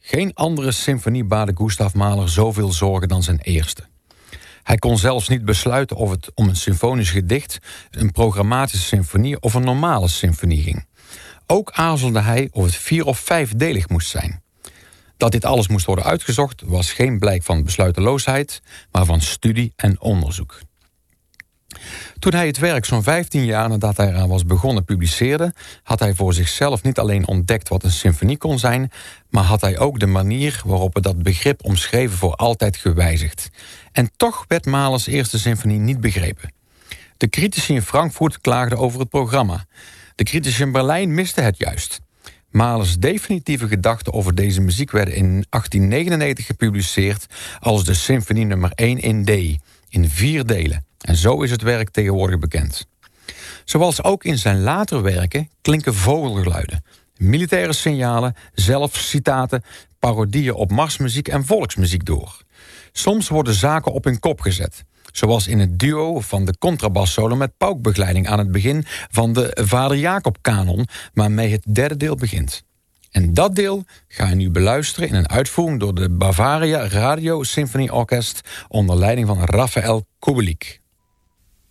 Geen andere symfonie baarde Gustav Mahler zoveel zorgen dan zijn eerste. Hij kon zelfs niet besluiten of het om een symfonisch gedicht, een programmatische symfonie of een normale symfonie ging. Ook aarzelde hij of het 4- of 5-delig moest zijn. Dat dit alles moest worden uitgezocht was geen blijk van besluiteloosheid, maar van studie en onderzoek. Toen hij het werk zo'n 15 jaar nadat hij eraan was begonnen publiceerde, had hij voor zichzelf niet alleen ontdekt wat een symfonie kon zijn, maar had hij ook de manier waarop we dat begrip omschreven voor altijd gewijzigd. En toch werd Mahlers eerste symfonie niet begrepen. De critici in Frankfurt klaagden over het programma. De critici in Berlijn misten het juist. Mahlers definitieve gedachten over deze muziek werden in 1899 gepubliceerd als de symfonie nummer 1 in D, in 4 delen. En zo is het werk tegenwoordig bekend. Zoals ook in zijn latere werken klinken vogelgeluiden, militaire signalen, zelfcitaten, parodieën op marsmuziek en volksmuziek door. Soms worden zaken op hun kop gezet, zoals in het duo van de contrabassolo met paukbegeleiding aan het begin van de Vader Jacob-kanon, waarmee het derde deel begint. En dat deel ga je nu beluisteren in een uitvoering door de Bavaria Radio Symphony Orkest onder leiding van Raphael Kubelik.